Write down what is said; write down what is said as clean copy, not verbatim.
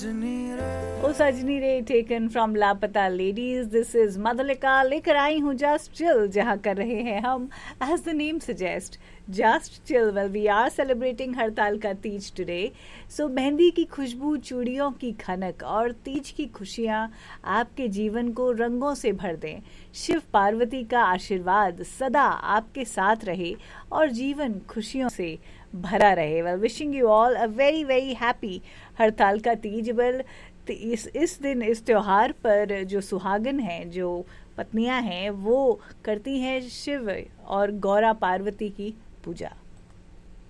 ओ सजनी रे taken from लापता लेडीज, दिस इज मधुलिका लेकर आई हूँ जस्ट चिल, जहाँ कर रहे हैं हम as the name suggest just chill. Well we are celebrating हड़ताल का तीज टुडे, सो मेहंदी की खुशबू, चूड़ियों की खनक और तीज की खुशियाँ आपके जीवन को रंगों से भर दें। शिव पार्वती का आशीर्वाद सदा आपके साथ रहे और जीवन खुशियों से भरा रहे। Well wishing you all a very very happy हड़ताल का तीज। वेल इस दिन, इस त्योहार पर जो सुहागन हैं, जो पत्नियां हैं, वो करती हैं शिव और गौरा पार्वती की पूजा।